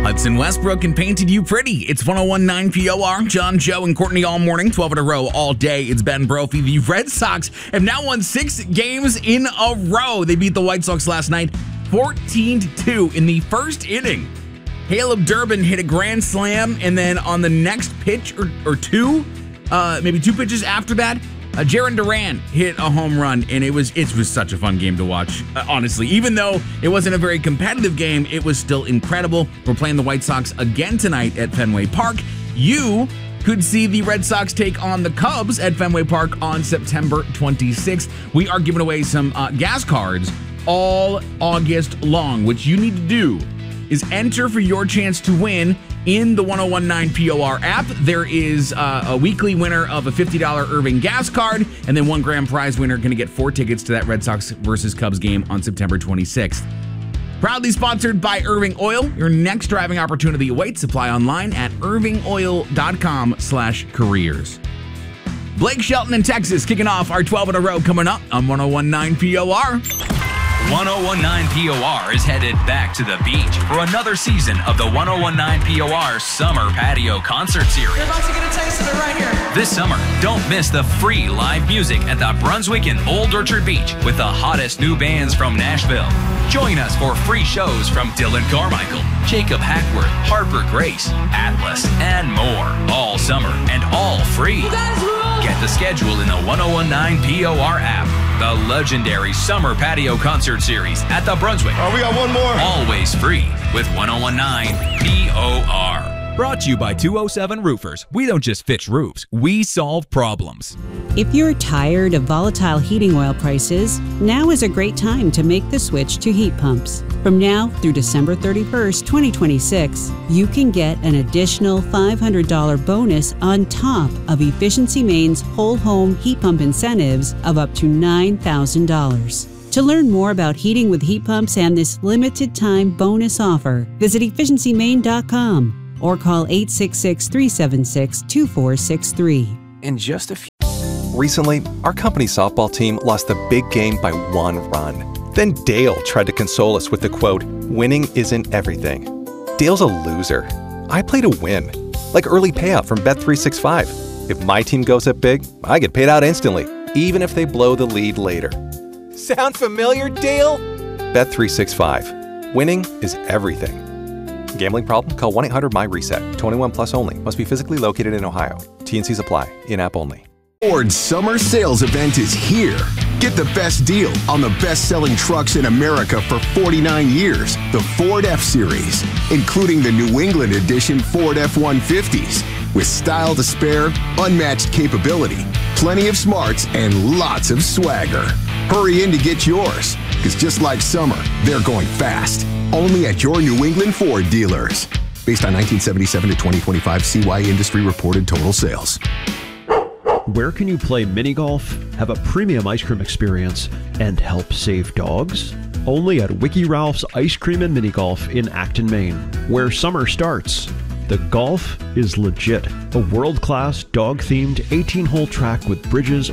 Hudson Westbrook and Painted You Pretty. It's 101.9 POR. John, Joe, and Courtney all morning, 12 in a row, all day. It's Ben Brophy. The Red Sox have now won 6 games in a row. They beat the White Sox last night 14-2 in the first inning. Caleb Durbin hit a grand slam, and then on the next pitch or two, maybe 2 pitches after that, Jarren Duran hit a home run, and it was such a fun game to watch, honestly. Even though it wasn't a very competitive game, it was still incredible. We're playing the White Sox again tonight at Fenway Park. You could see the Red Sox take on the Cubs at Fenway Park on September 26th. We are giving away some gas cards all August long. What you need to do is enter for your chance to win in the 101.9 POR app. There is a weekly winner of a $50 Irving gas card, and then one grand prize winner going to get 4 tickets to that Red Sox versus Cubs game on September 26th. Proudly sponsored by Irving Oil. Your next driving opportunity awaits. Apply online at irvingoil.com/careers. Blake Shelton in Texas kicking off our 12 in a row coming up on 101.9 POR. 101.9 POR is headed back to the beach for another season of the 101.9 POR Summer Patio Concert Series. You're about to get a taste of it right here. This summer, don't miss the free live music at the Brunswick and Old Orchard Beach with the hottest new bands from Nashville. Join us for free shows from Dylan Carmichael, Jacob Hackworth, Harper Grace, Atlas, and more. All summer and all free. You guys rule! Get the schedule in the 101.9 POR app. The legendary Summer Patio Concert Series at the Brunswick. Oh, we got one more. Always free with 101.9 POR. Brought to you by 207 Roofers. We don't just fix roofs, we solve problems. If you're tired of volatile heating oil prices, now is a great time to make the switch to heat pumps. From now through December 31st, 2026, you can get an additional $500 bonus on top of Efficiency Maine's whole home heat pump incentives of up to $9,000. To learn more about heating with heat pumps and this limited time bonus offer, visit efficiencymaine.com or call 866-376-2463. In just a few. Recently, our company's softball team lost the big game by 1 run. Then Dale tried to console us with the quote, "Winning isn't everything." Dale's a loser. I play to win. Like early payout from Bet365. If my team goes up big, I get paid out instantly, even if they blow the lead later. Sound familiar, Dale? Bet365. Winning is everything. Gambling problem? Call 1-800-MY-RESET. 21 plus only. Must be physically located in Ohio. T&Cs apply. In-app only. Ford's summer sales event is here. Get the best deal on the best-selling trucks in America for 49 years, the Ford F-Series, including the New England edition Ford F-150s. With style to spare, unmatched capability, plenty of smarts, and lots of swagger. Hurry in to get yours, because just like summer, they're going fast. Only at your New England Ford dealers. Based on 1977 to 2025 CY industry reported total sales. Where can you play mini golf, have a premium ice cream experience, and help save dogs? Only at Wiki Ralph's Ice Cream and Mini Golf in Acton, Maine, where summer starts. The golf is legit. A world-class, dog-themed 18-hole track with bridges